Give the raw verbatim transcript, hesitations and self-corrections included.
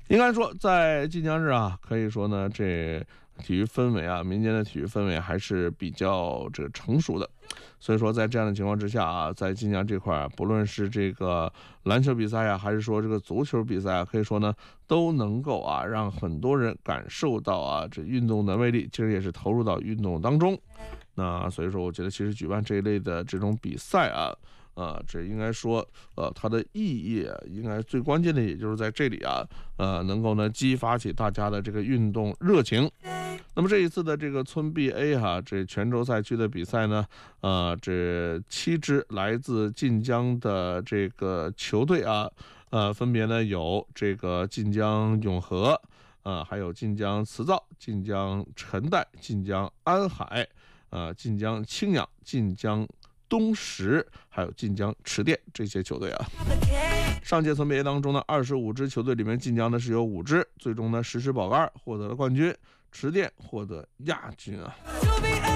应该说，在晋江市啊，可以说呢，这体育氛围啊，民间的体育氛围还是比较这个成熟的。所以说，在这样的情况之下啊，在晋江这块儿，不论是这个篮球比赛呀、啊，还是说这个足球比赛啊，可以说呢，都能够啊让很多人感受到啊这运动的魅力，其实也是投入到运动当中。那所以说，我觉得其实举办这一类的这种比赛啊。呃，这应该说，呃，它的意义应该最关键的，也就是在这里啊，呃，能够呢激发起大家的这个运动热情。那么这一次的这个村 B A 哈，这泉州赛区的比赛呢，呃，这七支来自晋江的这个球队啊，呃，分别呢有这个晋江永和，呃，还有晋江磁造、晋江晨代、晋江安海，呃，晋江青阳、晋江东石，还有晋江池淀这些球队啊。上届村 B A 当中呢，二十五支球队里面，晋江呢是有五支，最终呢实施保杆获得了冠军，池淀获得亚军啊。